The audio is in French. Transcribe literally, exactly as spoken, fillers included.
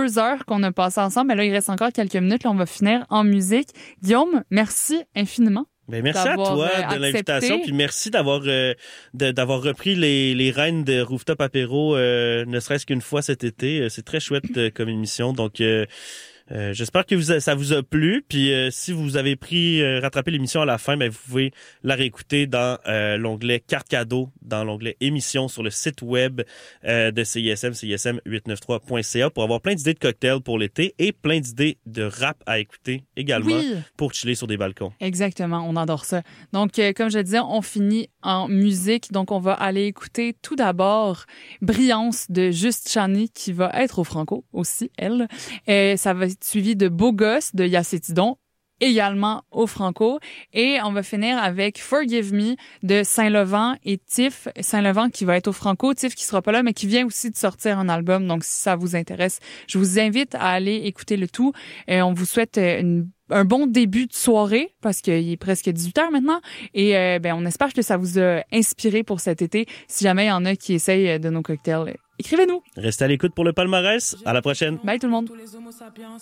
deux heures qu'on a passées ensemble. Mais là, il reste encore quelques minutes. Là, on va finir en musique. Guillaume, merci infiniment. Ben merci à toi euh, de l'invitation, puis merci d'avoir euh, de, d'avoir repris les les rênes de Rooftop Apéro, euh, ne serait-ce qu'une fois cet été. C'est très chouette euh, comme émission, donc euh, euh, j'espère que vous a, ça vous a plu. Puis euh, si vous avez pris euh, rattrapé l'émission à la fin, ben vous pouvez la réécouter dans euh, l'onglet carte cadeau, dans l'onglet émission sur le site web euh, de C I S M, C I S M huit cent quatre-vingt-treize point C A pour avoir plein d'idées de cocktails pour l'été et plein d'idées de rap à écouter également oui. pour chiller sur des balcons. Exactement, on adore ça. Donc, euh, comme je le disais, on finit en musique. Donc, on va aller écouter tout d'abord Brillance de Juste Chani qui va être au Franco aussi, elle. Et ça va être suivi de Beau Gosse de Yacétidon, également au Franco. Et on va finir avec Forgive Me de Saint-Laurent et Tiff. Saint-Laurent qui va être au Franco, Tiff qui sera pas là, mais qui vient aussi de sortir un album. Donc, si ça vous intéresse, je vous invite à aller écouter le tout. Et on vous souhaite une un bon début de soirée parce qu'il est presque dix-huit heures maintenant et euh, ben on espère que ça vous a inspiré pour cet été. Si jamais il y en a qui essayent de nos cocktails, écrivez-nous. Restez à l'écoute pour le palmarès. À la prochaine. Bye tout le monde.